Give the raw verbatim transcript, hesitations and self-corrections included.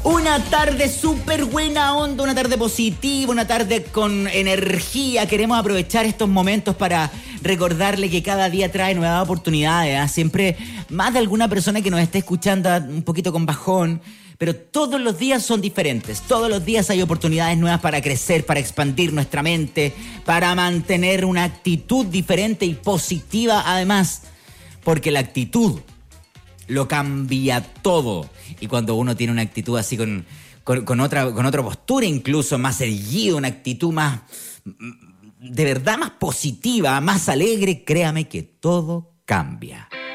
Una tarde súper buena onda, una tarde positiva, una tarde con energía. Queremos aprovechar estos momentos para recordarle que cada día trae nuevas oportunidades, ¿eh? Siempre más de alguna persona que nos esté escuchando un poquito con bajón, pero todos los días son diferentes. Todos los días hay oportunidades nuevas para crecer, para expandir nuestra mente, para mantener una actitud diferente y positiva además, porque la actitud lo cambia todo. Y cuando uno tiene una actitud así con, con, con, otra, con otra postura, incluso más erguida, una actitud más, de verdad más positiva, más alegre, créame que todo cambia.